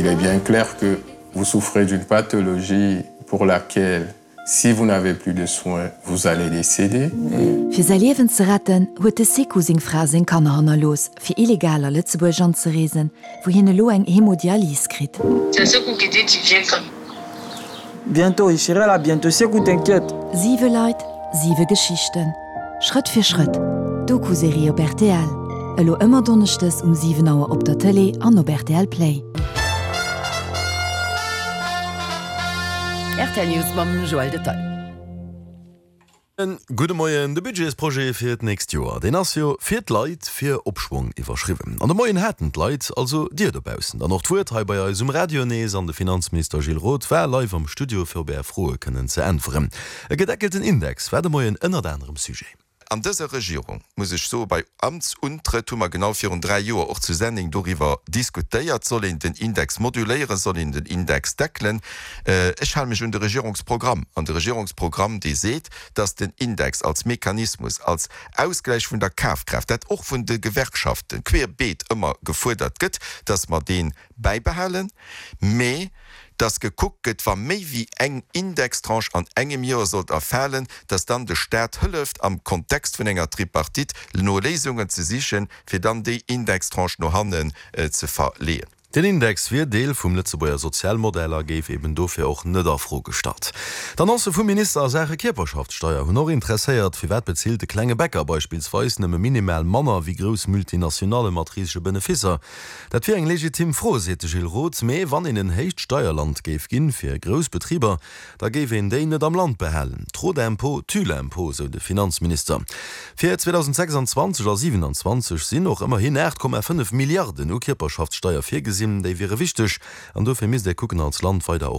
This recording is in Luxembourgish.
Il est bien clair que vous souffrez d'une pathologie pour laquelle, si vous n'avez plus de soins, vous allez décéder. Für sein Leben zu retten, huet de Seku sing Frau sing Kanner los, fir illegaler Lützeburg zu reisen, wo hinne lo eng Hämodialyse krit. C'est ce qu'on dit, tu viens comme. Bientôt, ich serai là, bientôt, Seku, t'inquiète. 7 Leute, 7 Geschichten. Schritt für Schritt. Doku-Serie op RTL. Elo ëmmer donnerchtes 7 Auer op der Tele an op RTL Play. RTL News mam Joel Detail. Gute Morgen, de Budgetsproje fir näst Joer. Den asio fir Leiit fir Opschwung iwwerschriwen. An der Moien hätten Leiit also Dir dobausen. An noch d'Wuertreiber als Radionees an de Finanzminister Gilles Roth wär live am Studio fir bär Froe kënnen ze enferen. E gedeckelten Index wär de Moien ënner anderem Sujet. An dieser Regierung muss ich so bei Amtsuntritt genau 3 Jahre auch zu Sendung darüber diskutiert, soll in den Index modulieren, soll in den Index deckeln. Ich halte mich an das Regierungsprogramm. An das Regierungsprogramm, die sieht, dass den Index als Mechanismus, als Ausgleich von der Kaufkraft, das auch von den Gewerkschaften querbeet immer gefordert wird, dass man den beibehalten. Mais das geguckt wird, war méi wie eng Indextranche an engem Jahr sollt erfallen, dass dann der Staat hilft am Kontext von enger Tripartit nur Lesungen zu sichern, für dann die Indextranche noch handeln zu verlehen. Den Index wie Deel vum Lützeburger Sozialmodeller géif eben dofir auch net afro gestat. Dann also vum Minister a Sache Körperschaftssteuer hun noch interesseiert fir wat bezielte klenge Bäcker beispielsweise nëmme minimal Manner wie gros multinationale matrische Beneficer. Dat fir eng legitim froh sete Gilles Roth méi wann in en heicht Steuerland géif ginn fir Grosbetrieber, da géif en déi net am Land behalen. Trodempo, Tülempo so de Finanzminister. Fir 2026 oder 27 sinn noch immer hin 8,5 Milliarden Körperschaftssteuer fir gesinn, déi wäre wichtig, an dofir mis der gucken als Land weiter auch